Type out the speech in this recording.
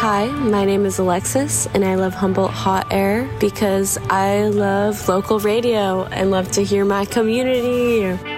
Hi, my name is Alexis, and I love Humboldt Hot Air because I love local radio and love to hear my community.